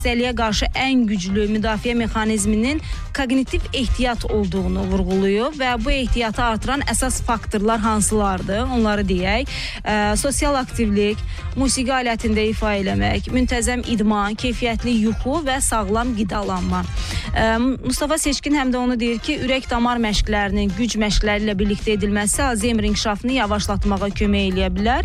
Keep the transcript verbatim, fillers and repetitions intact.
xəstəliyə qarşı ən güclü müdafiə mexanizminin koqnitiv ehtiyat olduğunu vurğulayıb və bu ehtiyatı artıran əsas faktorlar hansılardır? Onları deyək. E, sosial aktivlik, musiqi alətində ifa eləmək, müntəzəm idman, keyfiyyətli yuxu və sağlam qidalanma. E, Mustafa Seçkin həm də onu deyir ki, ürək-damar məşqlərinin güc məşqləri ilə birlikdə edilməsi Alzheimer inkişafını yavaşlatmağa kömək eləyə bilər.